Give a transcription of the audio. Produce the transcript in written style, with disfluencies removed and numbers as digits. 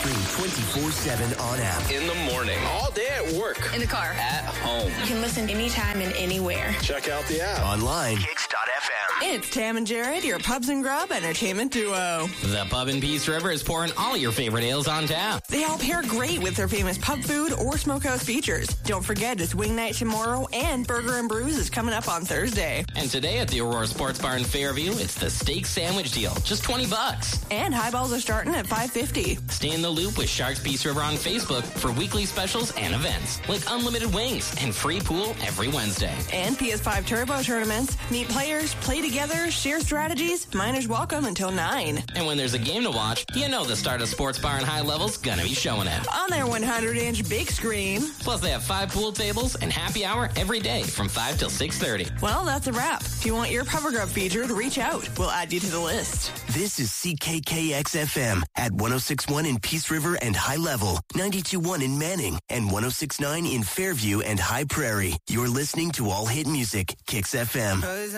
Stream 24/7 on app. In the morning, all day at work, in the car, at home. You can listen anytime and anywhere. Check out the app. Online, Kicks.fm. It's Tam and Jared, your Pubs and Grub entertainment duo. The Pub in Peace River is pouring all your favorite ales on tap. They all pair great with their famous pub food or smokehouse features. Don't forget, it's wing night tomorrow, and Burger and Brews is coming up on Thursday. And today at the Aurora Sports Bar in Fairview, it's the steak sandwich deal, just $20. And highballs are starting at $5.50. Stay in the loop with Sharks Peace River on Facebook for weekly specials and events, like unlimited wings and free pool every Wednesday. And PS5 Turbo tournaments. Meet players, play together, share strategies. Minors welcome until 9. And when there's a game to watch, you know the Stardust Sports Bar in High Level's gonna be showing it. On their 100-inch big screen. Plus, they have 5 pool tables and happy hour every day from 5 till 6:30. Well, that's a wrap. If you want your Pub or Grub featured, reach out. We'll add you to the list. This is CKKX-FM at 106.1 in Peace River and High Level, 92.1 in Manning, and 106.9 in Fairview and High Prairie. You're listening to All Hit Music, Kicks FM.